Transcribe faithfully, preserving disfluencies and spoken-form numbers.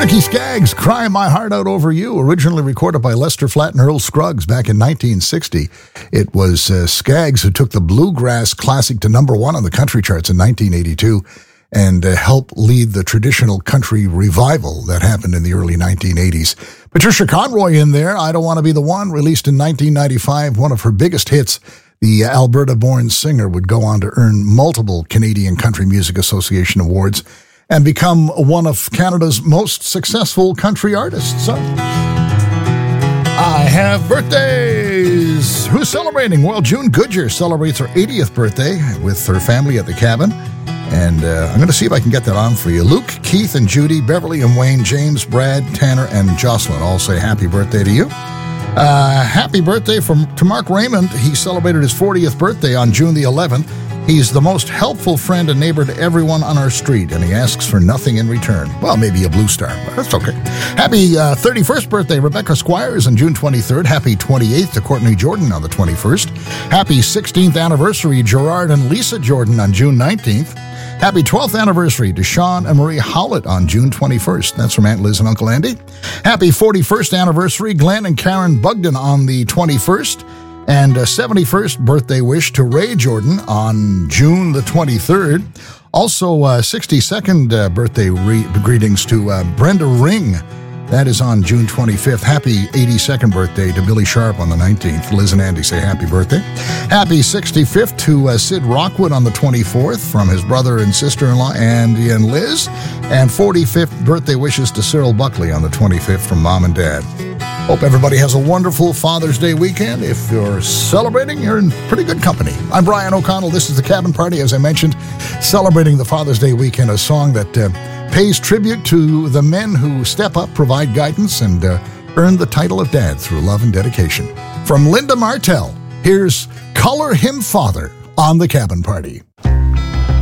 Ricky Skaggs, Cry My Heart Out Over You, originally recorded by Lester Flatt and Earl Scruggs back in nineteen sixty. It was uh, Skaggs who took the bluegrass classic to number one on the country charts in nineteen eighty-two and uh, helped lead the traditional country revival that happened in the early nineteen eighties. Patricia Conroy in there, I Don't Want to Be the One, released in nineteen ninety-five, one of her biggest hits. The Alberta-born singer would go on to earn multiple Canadian Country Music Association awards and become one of Canada's most successful country artists. So, I have birthdays. Who's celebrating? Well, June Goodyear celebrates her eightieth birthday with her family at the cabin. And uh, I'm going to see if I can get that on for you. Luke, Keith, and Judy, Beverly and Wayne, James, Brad, Tanner, and Jocelyn all say happy birthday to you. Uh, happy birthday from to Mark Raymond. He celebrated his fortieth birthday on June the eleventh. He's the most helpful friend and neighbor to everyone on our street, and he asks for nothing in return. Well, maybe a blue star, but that's okay. Happy uh, thirty-first birthday, Rebecca Squires, on June twenty-third. Happy twenty-eighth to Courtney Jordan on the twenty-first. Happy sixteenth anniversary, Gerard and Lisa Jordan on June nineteenth. Happy twelfth anniversary to Sean and Marie Howlett on June twenty-first. That's from Aunt Liz and Uncle Andy. Happy forty-first anniversary, Glenn and Karen Bugden on the twenty-first. And a seventy-first birthday wish to Ray Jordan on June the twenty-third. Also, uh, sixty-second uh, birthday re- greetings to uh, Brenda Ring. That is on June twenty-fifth. Happy eighty-second birthday to Billy Sharp on the nineteenth. Liz and Andy say happy birthday. Happy sixty-fifth to uh, Sid Rockwood on the twenty-fourth from his brother and sister-in-law, Andy and Liz. And forty-fifth birthday wishes to Cyril Buckley on the twenty-fifth from Mom and Dad. Hope everybody has a wonderful Father's Day weekend. If you're celebrating, you're in pretty good company. I'm Brian O'Connell. This is The Cabin Party, as I mentioned, celebrating the Father's Day weekend, a song that uh, pays tribute to the men who step up, provide guidance, and uh, earn the title of dad through love and dedication. From Linda Martell, here's Color Him Father on The Cabin Party.